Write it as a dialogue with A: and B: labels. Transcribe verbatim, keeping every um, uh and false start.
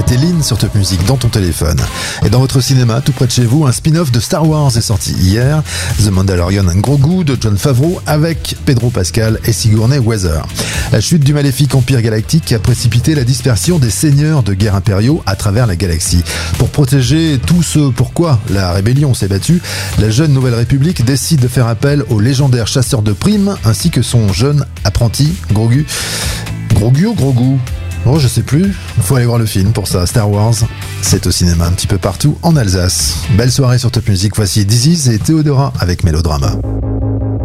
A: c'était Lynn sur Top Music dans ton téléphone. Et dans votre cinéma, tout près de chez vous, un spin-off de Star Wars est sorti hier. The Mandalorian, un gros goût de Jon Favreau avec Pedro Pascal et Sigourney Weaver. La chute du maléfique empire galactique a précipité la dispersion des seigneurs de guerre impériaux à travers la galaxie. Pour protéger tout ce pourquoi la rébellion s'est battue, la jeune Nouvelle République décide de faire appel au légendaire chasseur de primes ainsi que son jeune apprenti, Grogu. Grogu ou Grogu ? Oh, je sais plus. Il faut aller voir le film pour ça. Star Wars, c'est au cinéma un petit peu partout en Alsace. Belle soirée sur Top Music. Voici Disease et Théodora avec Mélodrama.